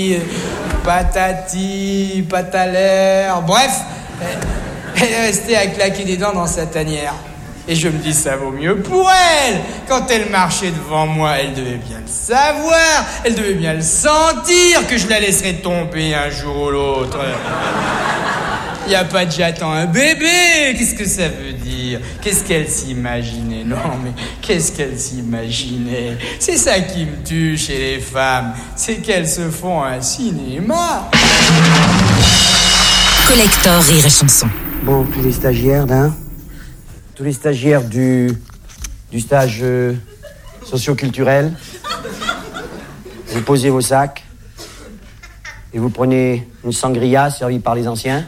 patati, patalère, bref, elle est restée à claquer des dents dans sa tanière. Et je me dis, ça vaut mieux pour elle. Quand elle marchait devant moi, elle devait bien le savoir, elle devait bien le sentir que je la laisserais tomber un jour ou l'autre. Y a pas de j'attends un bébé. Qu'est-ce que ça veut dire? Qu'est-ce qu'elle s'imaginait? Non, mais qu'est-ce qu'elle s'imaginait? C'est ça qui me tue chez les femmes. C'est qu'elles se font un cinéma. Collector Rire et Chanson. Bon, tous les stagiaires, tous les stagiaires du stage socio-culturel, vous posez vos sacs et vous prenez une sangria servie par les anciens.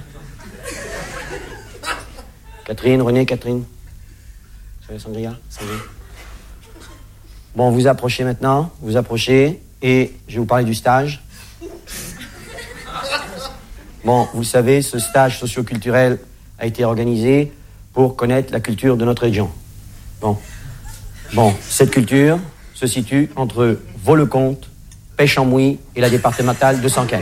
Catherine, René, Catherine. Vous savez, sangria? Bon, vous approchez maintenant, vous approchez, et je vais vous parler du stage. Bon, vous savez, ce stage socio-culturel a été organisé pour connaître la culture de notre région. Bon, cette culture se situe entre Vaux-le-Comte, Pêche-en-Mouille et la départementale 215.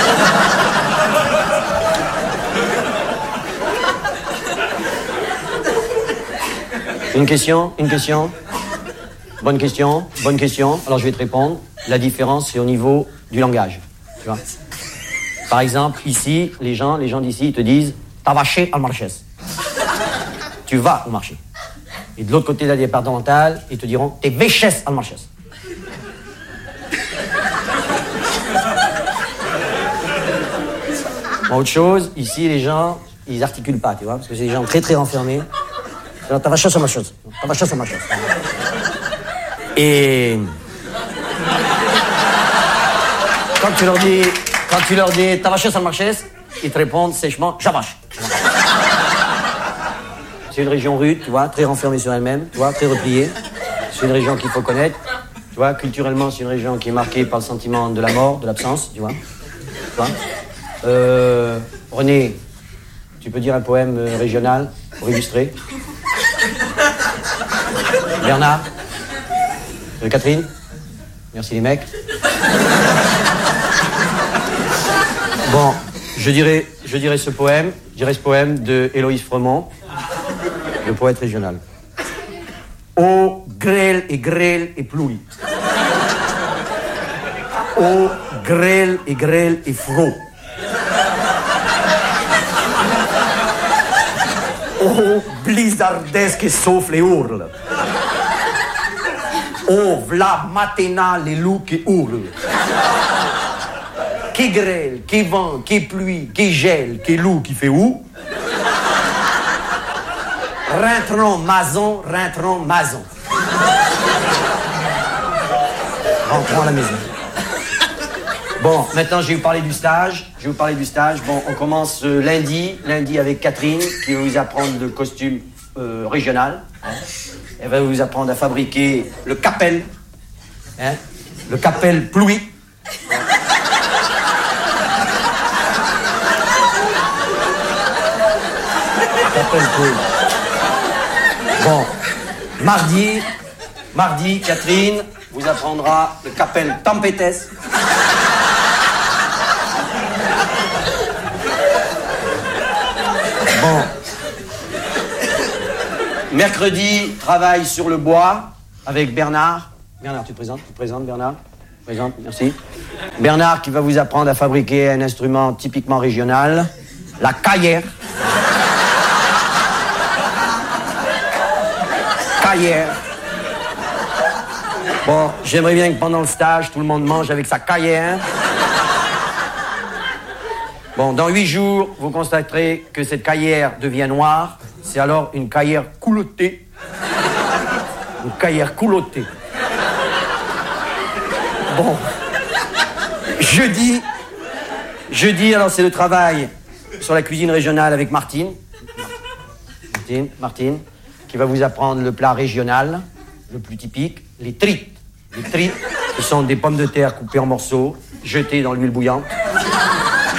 Une question? Bonne question. Alors je vais te répondre. La différence, c'est au niveau du langage. Tu vois? Par exemple, ici, les gens d'ici, ils te disent « T'as vaché al marché ». Tu vas au marché. Et de l'autre côté de la départementale, ils te diront « T'es véchesse al marché ». Autre chose, ici, les gens, ils articulent pas, tu vois, parce que c'est des gens très très renfermés. T'as vaché al marché. T'as vaché al marché. Et quand tu leur dis t'as vaché al marché, ils te répondent sèchement j'avache. C'est une région rude, tu vois, très renfermée sur elle-même, tu vois, très repliée. C'est une région qu'il faut connaître. Tu vois, culturellement, c'est une région qui est marquée par le sentiment de la mort, de l'absence, tu vois. René, tu peux dire un poème régional pour illustrer? Bernard? Catherine? Merci les mecs. Bon, je dirais ce poème de Héloïse Fremont, le poète régional. Ô grêle et pluie. Ô grêle et froid. Ô blizzardesque et souffle et hurle. Ô v'là matinal les loups qui hurlent. Qui grêle, qui vent, qui pluie, qui gèle, qui loup qui fait où? Rentrons maison. Rentrons à la maison. Bon, maintenant je vais vous parler du stage. Bon, on commence lundi avec Catherine qui va vous apprendre le costume régional. Elle va vous apprendre à fabriquer le capel. Le capel pluie. Bon, mardi, Catherine vous apprendra le capel tempétesse. Bon. Mercredi, travail sur le bois avec Bernard. Bernard, tu te présentes, Bernard. Présente, merci. Bernard qui va vous apprendre à fabriquer un instrument typiquement régional, la caillère. Bon, j'aimerais bien que pendant le stage, tout le monde mange avec sa caillère. Bon, dans 8 jours, vous constaterez que cette caillère devient noire. C'est alors une caillère coulottée. Une caillère coulottée. Bon. Jeudi, alors c'est le travail sur la cuisine régionale avec Martine, qui va vous apprendre le plat régional, le plus typique, les trites. Les trites, ce sont des pommes de terre coupées en morceaux, jetées dans l'huile bouillante.